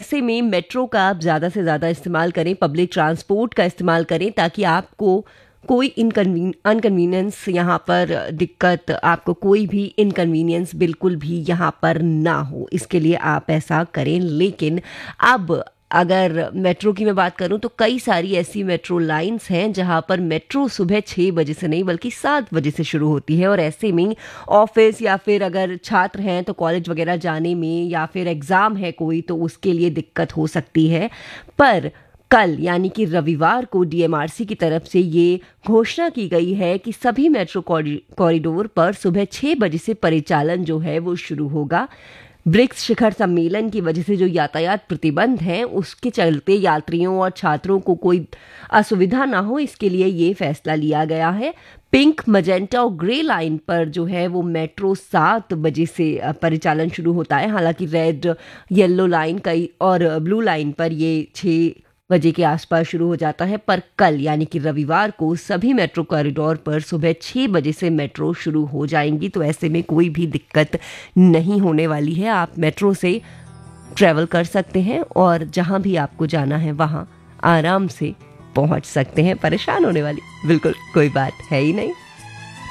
ऐसे में मेट्रो का आप ज़्यादा से ज़्यादा इस्तेमाल करें, पब्लिक ट्रांसपोर्ट का इस्तेमाल करें, ताकि आपको कोई अनकन्वीनियंस यहाँ पर दिक्कत, आपको कोई भी इनकन्वीनियंस बिल्कुल भी यहाँ पर ना हो, इसके लिए आप ऐसा करें। लेकिन अब अगर मेट्रो की मैं बात करूं तो कई सारी ऐसी मेट्रो लाइंस हैं जहां पर मेट्रो सुबह 6 बजे से नहीं बल्कि 7 बजे से शुरू होती है, और ऐसे में ऑफिस या फिर अगर छात्र हैं तो कॉलेज वगैरह जाने में, या फिर एग्ज़ाम है कोई तो उसके लिए दिक्कत हो सकती है। पर कल यानी कि रविवार को डीएमआरसी की तरफ से ये घोषणा की गई है कि सभी मेट्रो कॉरिडोर पर सुबह 6 बजे से परिचालन जो है वो शुरू होगा। ब्रिक्स शिखर सम्मेलन की वजह से जो यातायात प्रतिबंध हैं उसके चलते यात्रियों और छात्रों को कोई असुविधा ना हो, इसके लिए ये फैसला लिया गया है। पिंक, मजेंटा और ग्रे लाइन पर जो है वो मेट्रो 7 बजे से परिचालन शुरू होता है। हालांकि रेड, येलो लाइन का और ब्लू लाइन पर ये 6 बजे के आसपास शुरू हो जाता है। पर कल यानी कि रविवार को सभी मेट्रो कॉरिडोर पर सुबह 6 बजे से मेट्रो शुरू हो जाएंगी, तो ऐसे में कोई भी दिक्कत नहीं होने वाली है। आप मेट्रो से ट्रैवल कर सकते हैं और जहां भी आपको जाना है वहां आराम से पहुंच सकते हैं। परेशान होने वाली बिल्कुल कोई बात है ही नहीं।